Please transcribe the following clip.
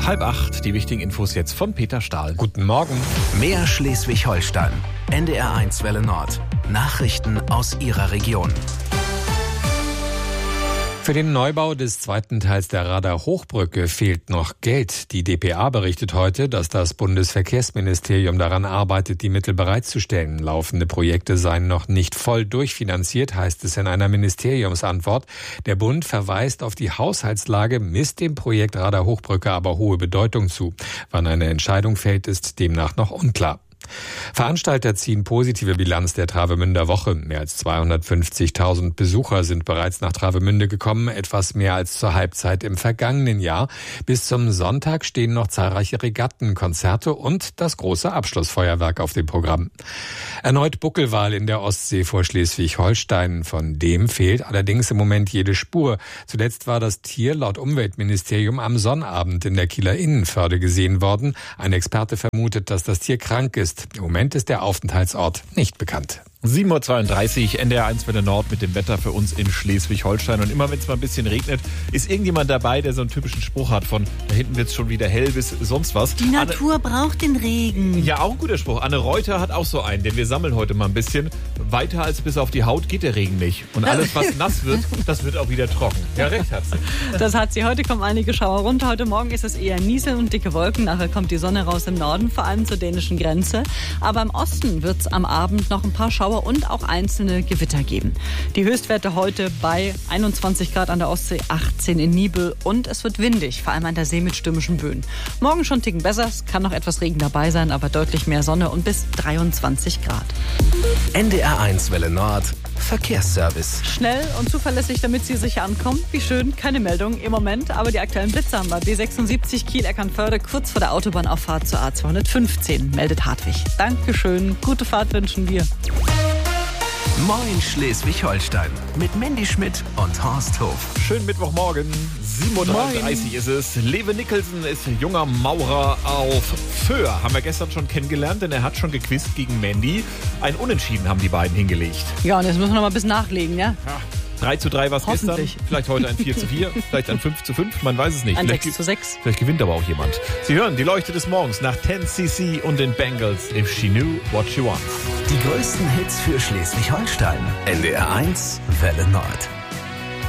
7:30, die wichtigen Infos jetzt von Peter Stahl. Guten Morgen. Mehr Schleswig-Holstein. NDR1 Welle Nord. Nachrichten aus Ihrer Region. Für den Neubau des zweiten Teils der Radar-Hochbrücke fehlt noch Geld. Die dpa berichtet heute, dass das Bundesverkehrsministerium daran arbeitet, die Mittel bereitzustellen. Laufende Projekte seien noch nicht voll durchfinanziert, heißt es in einer Ministeriumsantwort. Der Bund verweist auf die Haushaltslage, misst dem Projekt Radar-Hochbrücke aber hohe Bedeutung zu. Wann eine Entscheidung fällt, ist demnach noch unklar. Veranstalter ziehen positive Bilanz der Travemünder Woche. Mehr als 250.000 Besucher sind bereits nach Travemünde gekommen, etwas mehr als zur Halbzeit im vergangenen Jahr. Bis zum Sonntag stehen noch zahlreiche Regatten, Konzerte und das große Abschlussfeuerwerk auf dem Programm. Erneut Buckelwal in der Ostsee vor Schleswig-Holstein. Von dem fehlt allerdings im Moment jede Spur. Zuletzt war das Tier laut Umweltministerium am Sonnabend in der Kieler Innenförde gesehen worden. Ein Experte vermutet, dass das Tier krank ist. Im Moment ist der Aufenthaltsort nicht bekannt. 7:32 NDR1 Welle Nord mit dem Wetter für uns in Schleswig-Holstein. Und immer wenn es mal ein bisschen regnet, ist irgendjemand dabei, der so einen typischen Spruch hat von da hinten wird es schon wieder hell bis sonst was. Die Natur braucht den Regen. Ja, auch ein guter Spruch. Anne Reuter hat auch so einen, denn wir sammeln heute mal ein bisschen. Weiter als bis auf die Haut geht der Regen nicht. Und alles, was nass wird, das wird auch wieder trocken. Ja, recht hat sie. Das hat sie. Heute kommen einige Schauer runter. Heute Morgen ist es eher Nieseln und dicke Wolken. Nachher kommt die Sonne raus im Norden, vor allem zur dänischen Grenze. Aber im Osten wird es am Abend noch ein paar Schauer und auch einzelne Gewitter geben. Die Höchstwerte heute bei 21 Grad an der Ostsee, 18 in Nibel und es wird windig, vor allem an der See mit stürmischen Böen. Morgen schon einen Ticken besser, es kann noch etwas Regen dabei sein, aber deutlich mehr Sonne und bis 23 Grad. NDR1 Welle Nord. Verkehrsservice. Schnell und zuverlässig, damit Sie sicher ankommen. Wie schön, keine Meldung im Moment, aber die aktuellen Blitze haben wir. B76 Kiel-Eckernförde, kurz vor der Autobahnauffahrt zur A215, meldet Hartwig. Dankeschön, gute Fahrt wünschen wir. Moin Schleswig-Holstein mit Mandy Schmidt und Horst Hof. Schönen Mittwochmorgen, 7:30 ist es. Lewe Nicholson ist junger Maurer auf Föhr. Haben wir gestern schon kennengelernt, denn er hat schon gequizt gegen Mandy. Ein Unentschieden haben die beiden hingelegt. Ja, und jetzt müssen wir noch mal ein bisschen nachlegen, ja? Ja. 3:3 war es gestern, vielleicht heute ein 4:4, vielleicht ein 5:5, man weiß es nicht. Ein 6:6. Vielleicht gewinnt aber auch jemand. Sie hören die Leuchte des Morgens nach 10cc und den Bengals, If She Knew What She Wants. Die größten Hits für Schleswig-Holstein. NDR1 Welle Nord.